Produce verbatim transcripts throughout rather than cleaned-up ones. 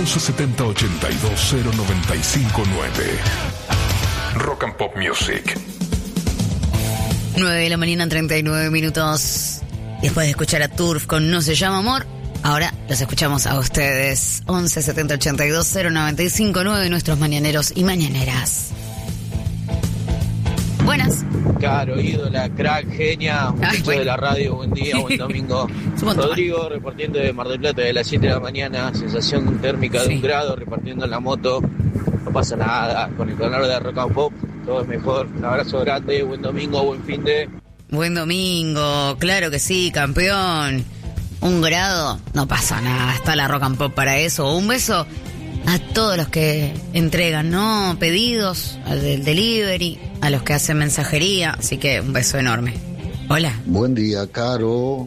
once setenta ochenta y dos cero noventa y cinco nueve. Rock and Pop Music. nueve de la mañana, treinta y nueve minutos. Después de escuchar a Turf con No se llama amor, ahora los escuchamos a ustedes. once setenta ochenta y dos cero noventa y cinco nueve, nuestros mañaneros y mañaneras. Buenas. Claro, ídola, crack, genia, muchacho bueno. de la radio, buen día, buen domingo. Rodrigo, repartiendo de Mar del Plata de las siete de la mañana, sensación térmica de Sí. un grado, repartiendo en la moto. No pasa nada, con el canal de Rock and Pop, todo es mejor. Un abrazo grande, buen domingo, buen fin de... Buen domingo, claro que sí, campeón. Un grado, no pasa nada, está la Rock and Pop para eso. Un beso a todos los que entregan, ¿no? Pedidos, al del delivery, a los que hacen mensajería, así que un beso enorme. Hola. Buen día, Caro.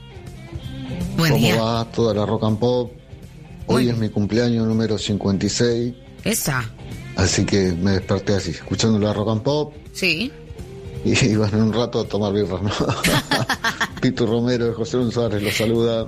Buen ¿Cómo día. va toda la Rock and Pop? Hoy Muy es mi cumpleaños número cincuenta y seis, Esa, así que me desperté así, escuchando la Rock and Pop. sí. Y bueno, en un rato a tomar birra, ¿no? Pitu Romero de José Luis Suárez los saluda.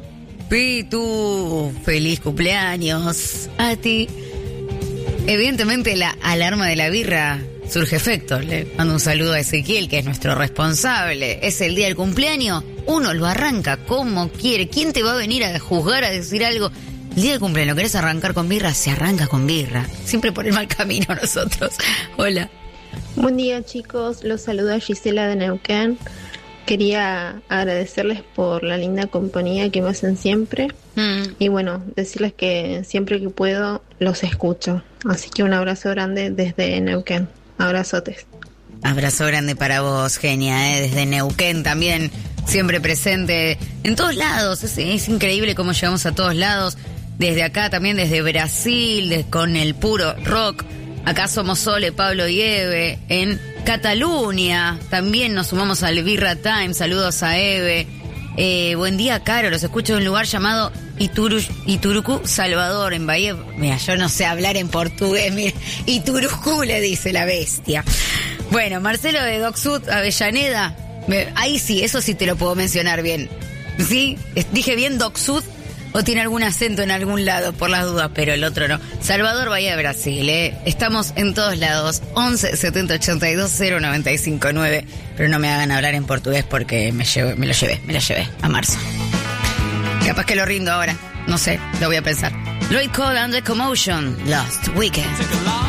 Pitu, feliz cumpleaños a ti. Evidentemente la alarma de la birra surge efecto. Le mando un saludo a Ezequiel, que es nuestro responsable. Es el día del cumpleaños, uno lo arranca como quiere. ¿Quién te va a venir a juzgar, a decir algo? El día del cumpleaños, ¿querés arrancar con birra? Se arranca con birra. Siempre por el mal camino nosotros. Hola. Buen día, chicos, los saluda Gisela de Neuquén. Quería agradecerles por la linda compañía que me hacen siempre Mm. y bueno, decirles que siempre que puedo los escucho. Así que un abrazo grande desde Neuquén. Abrazotes. Abrazo grande para vos, genia, ¿eh? Desde Neuquén también, siempre presente en todos lados. Es, es increíble cómo llegamos a todos lados. Desde acá también, desde Brasil, de- con el puro rock. Acá somos Sole, Pablo y Eve. En Cataluña también nos sumamos al Birra Time. Saludos a Eve. Eh, buen día, Caro. Los escucho en un lugar llamado Ituru, Iturucú, Salvador, en Bahía. Mira, yo no sé hablar en portugués. Mira, Iturucú le dice la bestia. Bueno, Marcelo de Doc Sud, Avellaneda. Me- ahí sí, eso sí te lo puedo mencionar bien. ¿Sí? Es- Dije bien Doc Sud. O tiene algún acento en algún lado, por las dudas, pero el otro no. Salvador, Bahía de Brasil, ¿eh? Estamos en todos lados. once setenta ochenta y dos cero noventa y cinco nueve. Pero no me hagan hablar en portugués porque me, llevo, me lo llevé, me lo llevé a marzo. Capaz que lo rindo ahora. No sé, lo voy a pensar. Lloyd Cole and the Commotion, Lost Weekend.